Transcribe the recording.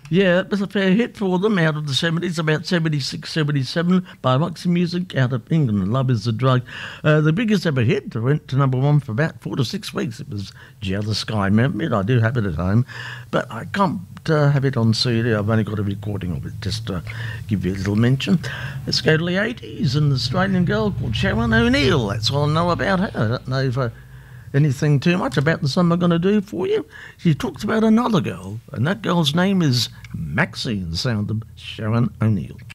Yeah, it was a fair hit for them out of the 70s, about 76, 77, by Roxy Music out of England. Love is the Drug. The biggest ever hit went to number one for about 4 to 6 weeks. It was Jealous Sky. Remember it? I do have it at home, but I can't have it on CD. I've only got a recording of it, just to give you a little mention. Let's go to the 80s. An Australian girl called Sharon O'Neill. That's all I know about her. I don't know if anything too much about the song I'm going to do for you. She talks about another girl, and that girl's name is Maxine, the sound of Sharon O'Neill.